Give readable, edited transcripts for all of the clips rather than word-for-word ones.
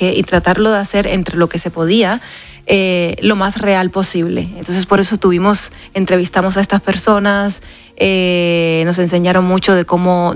y tratarlo de hacer entre lo que se podía, lo más real posible. Entonces por eso entrevistamos a estas personas, nos enseñaron mucho de cómo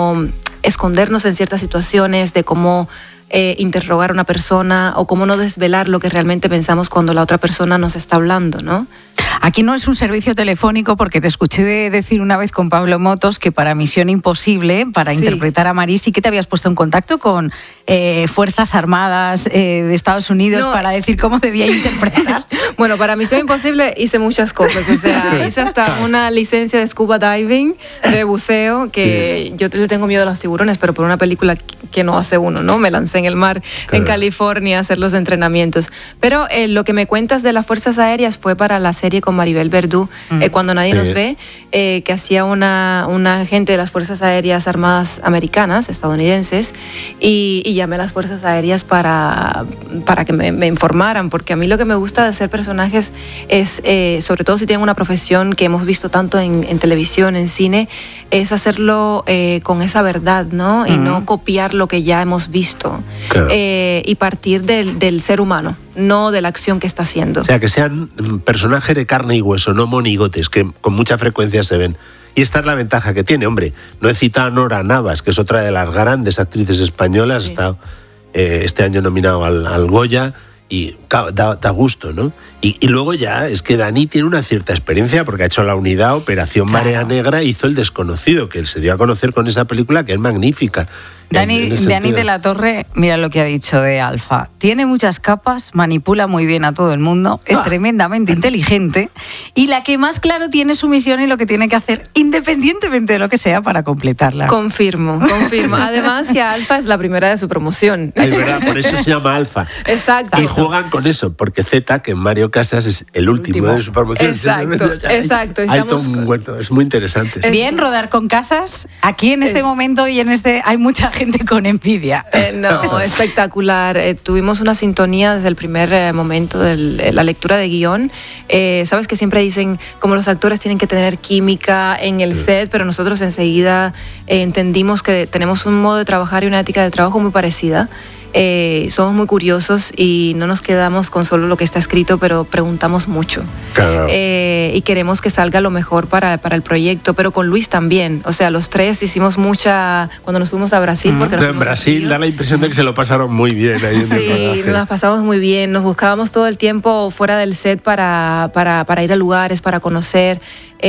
escondernos en ciertas situaciones, de cómo interrogar a una persona o cómo no desvelar lo que realmente pensamos cuando la otra persona nos está hablando, ¿no? Aquí no es un servicio telefónico, porque te escuché decir una vez con Pablo Motos que para Misión Imposible, para interpretar a Marie, sí que te habías puesto en contacto con Fuerzas Armadas de Estados Unidos para decir cómo debía interpretar. Bueno, para Misión Imposible hice muchas cosas, o sea, hice hasta una licencia de scuba diving, de buceo, que yo le tengo miedo a los tiburones, pero por una película que no hace uno, ¿no? Me lancé en el mar en California a hacer los entrenamientos. Pero lo que me cuentas de las Fuerzas Aéreas fue para la serie con Maribel Verdú, Cuando nadie nos ve, que hacía una agente de las Fuerzas Aéreas Armadas Americanas, estadounidenses, y llamé a las Fuerzas Aéreas para que me informaran, porque a mí lo que me gusta de hacer personajes es, sobre todo si tienen una profesión que hemos visto tanto en televisión, en cine, es hacerlo con esa verdad, ¿no? Y no copiar lo que ya hemos visto. Claro. Y partir del ser humano, no de la acción que está haciendo. O sea, que sean personajes de carne y hueso, no monigotes, que con mucha frecuencia se ven. Y esta es la ventaja que tiene, hombre. No he citado a Nora Navas, que es otra de las grandes actrices españolas, ha estado este año nominado al Goya, y da gusto, ¿no? Y luego ya es que Dani tiene una cierta experiencia, porque ha hecho La Unidad, Operación Marea Negra, hizo El Desconocido, que él se dio a conocer con esa película, que es magnífica. Dani de la Torre, mira lo que ha dicho de Alfa. Tiene muchas capas, manipula muy bien a todo el mundo, es tremendamente inteligente, y la que más claro tiene su misión y lo que tiene que hacer, independientemente de lo que sea, para completarla. Confirmo. Además que Alfa es la primera de su promoción. Es verdad, por eso se llama Alfa. Exacto. Y juegan con eso, porque Z, que en Mario Casas es el último de su promoción. Exacto. Es muy interesante. Bien rodar con Casas. Aquí en este momento y hay mucha gente con envidia. No, espectacular. Tuvimos una sintonía desde el primer momento de la lectura de guión. Sabes que siempre dicen como los actores tienen que tener química en el set, pero nosotros enseguida entendimos que tenemos un modo de trabajar y una ética de trabajo muy parecida. Somos muy curiosos y no nos quedamos con solo lo que está escrito, pero preguntamos mucho. Claro. Y queremos que salga lo mejor para el proyecto, pero con Luis también. O sea, los tres hicimos mucha... Cuando nos fuimos a Brasil... Porque en Brasil da la impresión de que se lo pasaron muy bien. Ahí sí, nos las pasamos muy bien. Nos buscábamos todo el tiempo fuera del set para ir a lugares, para conocer.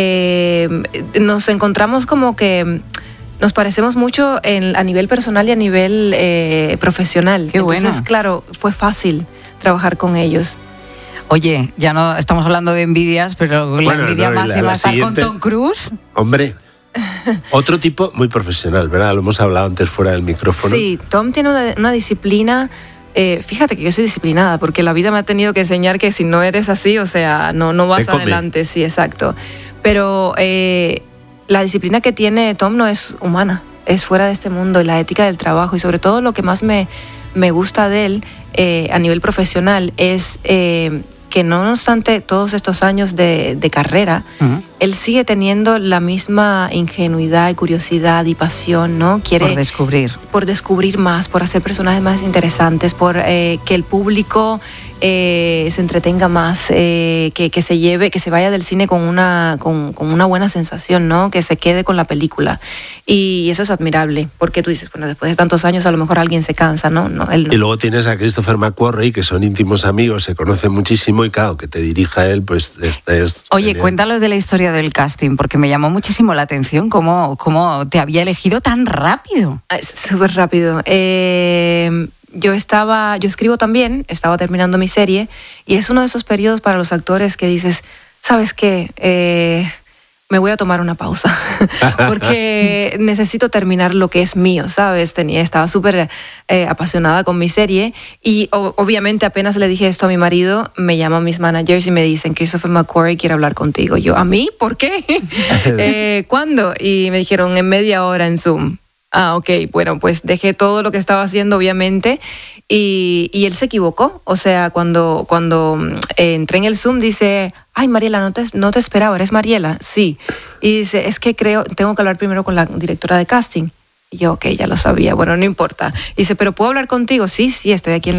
Nos encontramos como que... Nos parecemos mucho a nivel personal y a nivel profesional. Qué bueno. Entonces, claro, fue fácil trabajar con ellos. Oye, ya no estamos hablando de envidias, pero la envidia máxima es estar con Tom Cruise. Hombre, otro tipo muy profesional, ¿verdad? Lo hemos hablado antes fuera del micrófono. Sí, Tom tiene una disciplina... fíjate que yo soy disciplinada, porque la vida me ha tenido que enseñar que si no eres así, o sea, no vas adelante. Sí, exacto. Pero... la disciplina que tiene Tom no es humana, es fuera de este mundo, y la ética del trabajo, y sobre todo lo que más me gusta de él a nivel profesional es que no obstante todos estos años de carrera, él sigue teniendo la misma ingenuidad y curiosidad y pasión, ¿no? Quiere por descubrir más, por hacer personajes más interesantes, por que el público se entretenga más, que se vaya del cine con una buena sensación, ¿no? Que se quede con la película. Y eso es admirable, porque tú dices, bueno, después de tantos años a lo mejor alguien se cansa, ¿no? Y luego tienes a Christopher McQuarrie, que son íntimos amigos, se conocen muchísimo, y claro, que te dirija él, pues es Oye, genial. Cuéntalo de la historia del casting, porque me llamó muchísimo la atención cómo te había elegido tan rápido. Súper rápido. Yo escribo también, estaba terminando mi serie, y es uno de esos periodos para los actores que dices, ¿sabes qué? Me voy a tomar una pausa, porque necesito terminar lo que es mío, ¿sabes? Estaba súper apasionada con mi serie, y obviamente apenas le dije esto a mi marido, me llaman mis managers y me dicen, Christopher McQuarrie quiere hablar contigo. Yo, ¿a mí? ¿Por qué? ¿Cuándo? Y me dijeron, en media hora en Zoom. Ah, ok, bueno, pues dejé todo lo que estaba haciendo, obviamente, y él se equivocó. O sea, cuando entré en el Zoom, dice, ay, Mariela, no te esperaba, ¿eres Mariela? Sí. Y dice, es que tengo que hablar primero con la directora de casting. Y yo, ok, ya lo sabía, bueno, no importa. Y dice, ¿pero puedo hablar contigo? Sí, estoy aquí en